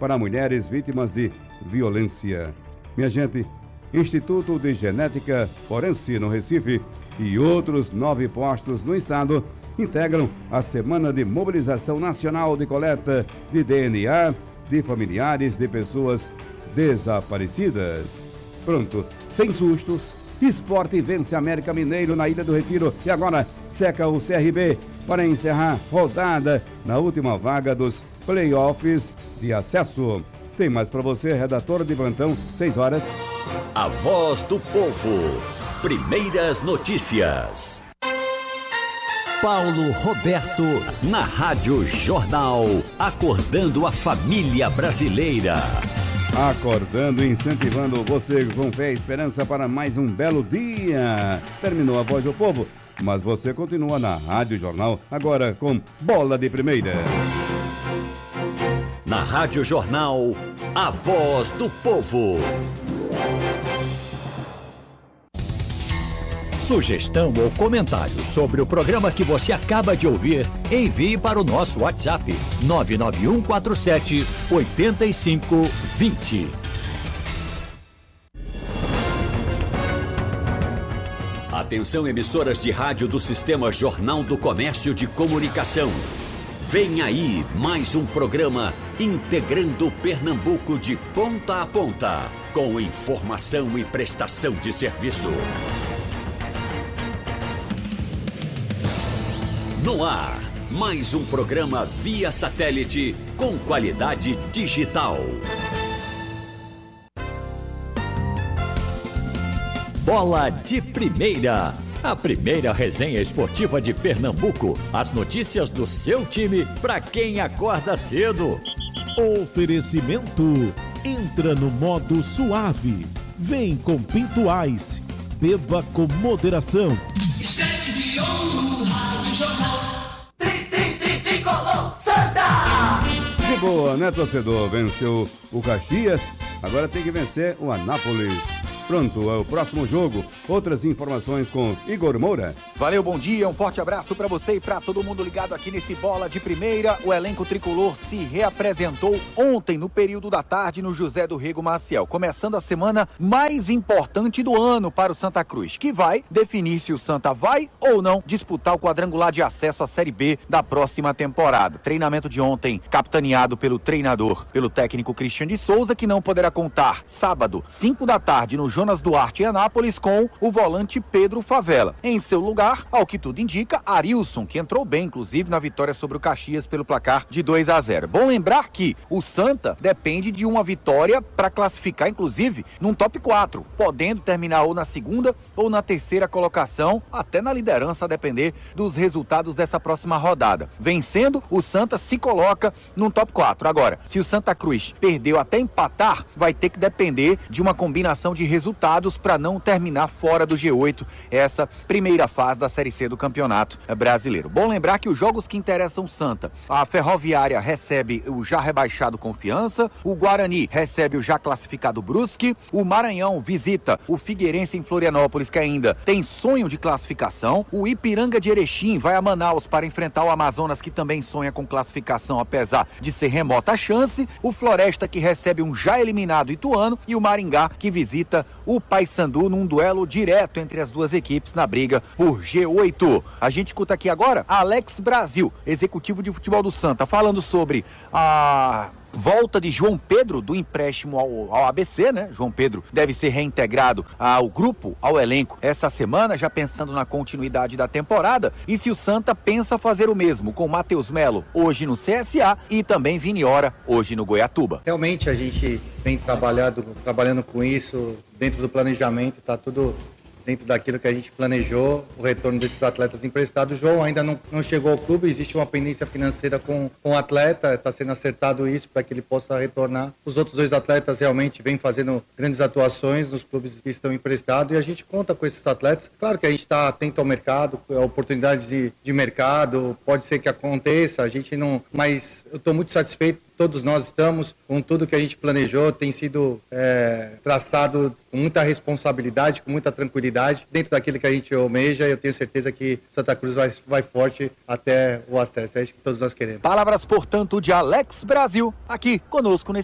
para mulheres vítimas de violência. Minha gente, Instituto de Genética Forense no Recife e outros 9 postos no estado integram a Semana de Mobilização Nacional de Coleta de DNA de familiares de pessoas desaparecidas. Pronto, sem sustos, Sport vence América Mineiro na Ilha do Retiro e agora seca o CRB para encerrar rodada na última vaga dos playoffs de acesso. Tem mais para você, redator de plantão, 6 horas. A Voz do Povo. Primeiras notícias. Paulo Roberto, na Rádio Jornal, acordando a família brasileira. Acordando e incentivando você com fé e esperança para mais um belo dia. Terminou a Voz do Povo, mas você continua na Rádio Jornal, agora com Bola de Primeira. Na Rádio Jornal, a Voz do Povo. Sugestão ou comentário sobre o programa que você acaba de ouvir, envie para o nosso WhatsApp 99147-8520. Atenção, emissoras de rádio do Sistema Jornal do Comércio de Comunicação. Vem aí mais um programa integrando Pernambuco de ponta a ponta, com informação e prestação de serviço. No ar, mais um programa via satélite com qualidade digital. Bola de Primeira. A primeira resenha esportiva de Pernambuco. As notícias do seu time para quem acorda cedo. Oferecimento. Entra no modo suave. Vem com Pinto Ice. Beba com moderação. Estante de ouro, Rádio Jornal. Tricolor Santa! De boa, né, torcedor? Venceu o Caxias, agora tem que vencer o Anápolis. Pronto, é o próximo jogo. Outras informações com Igor Moura. Valeu, bom dia, um forte abraço pra você e pra todo mundo ligado aqui nesse Bola de Primeira. O elenco tricolor se reapresentou ontem no período da tarde no José do Rego Maciel, começando a semana mais importante do ano para o Santa Cruz, que vai definir se o Santa vai ou não disputar o quadrangular de acesso à Série B da próxima temporada. Treinamento de ontem capitaneado pelo treinador, pelo técnico Cristian de Souza, que não poderá contar sábado, 5 da tarde, no Jonas Duarte em Anápolis, com o volante Pedro Favela. Em seu lugar, ao que tudo indica, Arilson, que entrou bem, inclusive, na vitória sobre o Caxias pelo placar de 2-0. Bom lembrar que o Santa depende de uma vitória para classificar, inclusive, num top 4, podendo terminar ou na segunda ou na terceira colocação, até na liderança, a depender dos resultados dessa próxima rodada. Vencendo, o Santa se coloca num top 4. Agora, se o Santa Cruz perdeu até empatar, vai ter que depender de uma combinação de resultados para não terminar fora do G8 essa primeira fase da Série C do Campeonato Brasileiro. Bom lembrar que os jogos que interessam o Santa, a Ferroviária recebe o já rebaixado Confiança, o Guarani recebe o já classificado Brusque, o Maranhão visita o Figueirense em Florianópolis, que ainda tem sonho de classificação, o Ipiranga de Erechim vai a Manaus para enfrentar o Amazonas, que também sonha com classificação, apesar de ser remota a chance, o Floresta, que recebe um já eliminado Ituano, e o Maringá, que visita o Paysandu num duelo direto entre as duas equipes na briga por G8. A gente escuta aqui agora Alex Brasil, executivo de futebol do Santa, falando sobre a volta de João Pedro do empréstimo ao ABC, né? João Pedro deve ser reintegrado ao grupo, ao elenco, essa semana, já pensando na continuidade da temporada. E se o Santa pensa fazer o mesmo com Matheus Melo hoje no CSA e também Viniora hoje no Goiatuba. Realmente a gente vem trabalhando com isso dentro do planejamento, está tudo dentro daquilo que a gente planejou, o retorno desses atletas emprestados. O João ainda não chegou ao clube, existe uma pendência financeira com o atleta, está sendo acertado isso para que ele possa retornar. Os outros 2 atletas realmente vêm fazendo grandes atuações nos clubes que estão emprestados e a gente conta com esses atletas. Claro que a gente está atento ao mercado, a oportunidades de mercado, pode ser que aconteça, a gente não... Mas eu estou muito satisfeito, todos nós estamos, com tudo que a gente planejou, tem sido traçado com muita responsabilidade, com muita tranquilidade, dentro daquilo que a gente almeja, e eu tenho certeza que Santa Cruz vai forte até o acesso, é isso que todos nós queremos. Palavras, portanto, de Alex Brasil, aqui conosco nesse